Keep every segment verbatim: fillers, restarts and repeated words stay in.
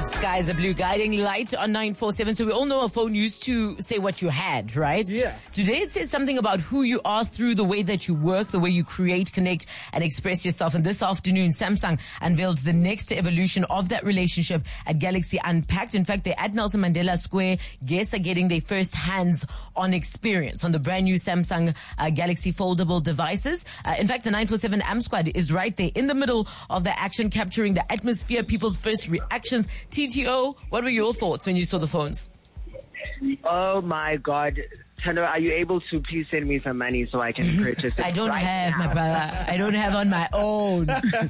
Skies are blue, guiding light on nine four seven. So we all know a phone used to say what you had, right? Yeah. Today it says something about who you are through the way that you work, the way you create, connect, and express yourself. And this afternoon, Samsung unveiled the next evolution of that relationship at Galaxy Unpacked. In fact, they're at Nelson Mandela Square. Guests are getting their first hands-on experience on the brand new Samsung uh, Galaxy foldable devices. Uh, in fact, the nine four seven A M Squad is right there in the middle of the action, capturing the atmosphere, people's first reactions. T T O, what were your thoughts when you saw the phones? Oh my God. Tando, are you able to please send me some money so I can purchase it? I don't right have, now? my brother. I don't have on my own.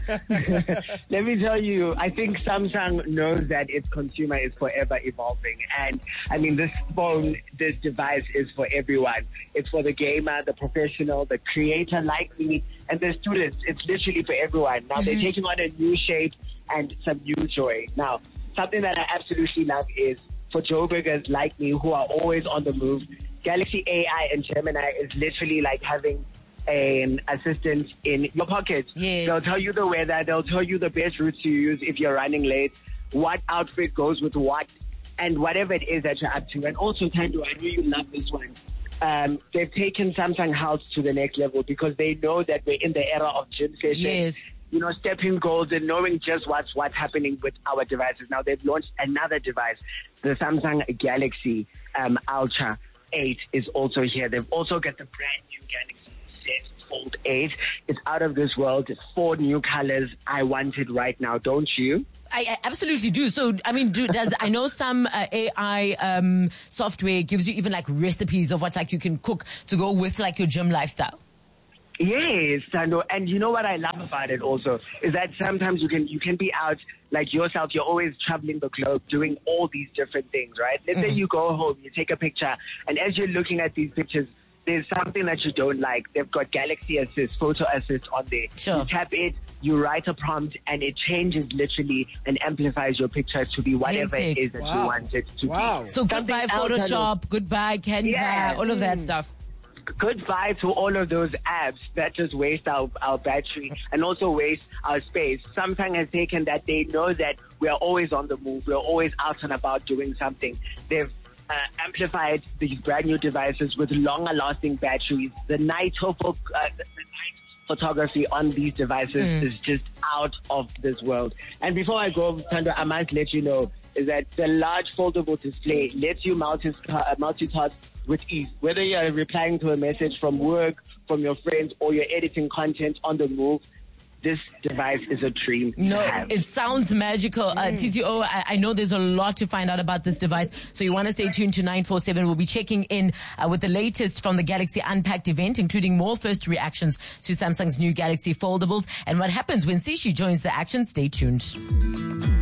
Let me tell you, I think Samsung knows that its consumer is forever evolving. And I mean, this phone, this device is for everyone. It's for the gamer, the professional, the creator like me, and the students. It's literally for everyone. Now, mm-hmm. they're taking on a new shape and some new joy. Now, something that I absolutely love is for Joburgers like me who are always on the move, Galaxy A I and Gemini is literally like having an assistant in your pocket. Yes. They'll tell you the weather. They'll tell you the best routes to use if you're running late, what outfit goes with what, and whatever it is that you're up to. And also, Tando, I know you love this one. Um, they've taken Samsung Health to the next level because they know that we're in the era of gym sessions. Yes. You know, stepping goals and knowing just what's what's happening with our devices. Now they've launched another device, the Samsung Galaxy um, Ultra eight is also here. They've also got the brand new Galaxy Z Fold eight. It's out of this world. It's four new colors. I want it right now, don't you? I, I absolutely do. So, I mean, do, does I know some uh, A I um, software gives you even like recipes of what like you can cook to go with like your gym lifestyle? Yes, Tando. And you know what I love about it also is that sometimes you can you can be out like yourself. You're always traveling the globe doing all these different things, right? Let's Mm-hmm. say you go home, you take a picture, and as you're looking at these pictures, there's something that you don't like. They've got Galaxy Assist, Photo Assist on there. Sure. You tap it, you write a prompt, and it changes literally and amplifies your picture to be whatever Hectic. it is that Wow. you want it to Wow. be. So goodbye Something else, Tando. Photoshop, goodbye Canva, Yeah. all of that Mm. stuff. Goodbye to all of those apps that just waste our, our battery and also waste our space. Samsung has taken that. They know that we are always on the move. We're always out and about doing something. They've uh, amplified these brand new devices with longer lasting batteries. The night, uh, the, the night photography on these devices Mm. is just out of this world. And before I go, Tando, I must let you know is that the large foldable display lets you multi- uh, multitask with ease. Whether you're replying to a message from work, from your friends, or you're editing content on the move, this device is a dream to No, have. it sounds magical. Uh, T T O, I, I know there's a lot to find out about this device, so you want to stay tuned to nine four seven. We'll be checking in uh, with the latest from the Galaxy Unpacked event, including more first reactions to Samsung's new Galaxy foldables and what happens when Sishi joins the action. Stay tuned.